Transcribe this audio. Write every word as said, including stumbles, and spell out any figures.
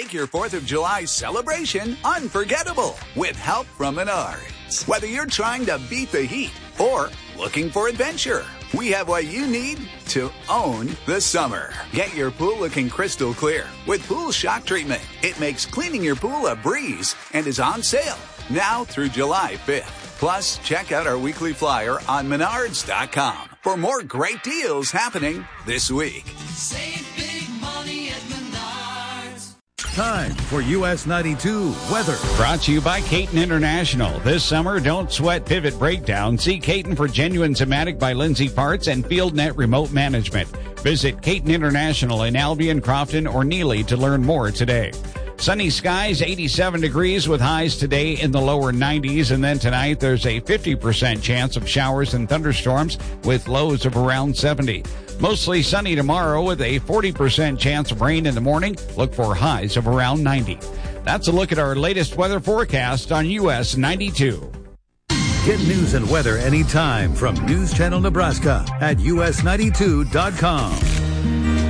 Make your fourth of July celebration unforgettable with help from Menards. Whether you're trying to beat the heat or looking for adventure, we have what you need to own the summer. Get your pool looking crystal clear with Pool Shock Treatment. It makes cleaning your pool a breeze and is on sale now through July fifth. Plus, check out our weekly flyer on menards dot com for more great deals happening this week. Save big money at Menards. Time for U S ninety-two weather. Brought to you by Caton International. This summer, don't sweat pivot breakdown. See Caton for Genuine Zematic by Lindsay Parts and FieldNet Remote Management. Visit Caton International in Albion, Crofton, or Neely to learn more today. Sunny skies, eighty-seven degrees with highs today in the lower nineties. And then tonight, there's a fifty percent chance of showers and thunderstorms with lows of around seventy. Mostly sunny tomorrow with a forty percent chance of rain in the morning. Look for highs of around ninety. That's a look at our latest weather forecast on U S ninety-two. Get news and weather anytime from News Channel Nebraska at U S ninety-two dot com.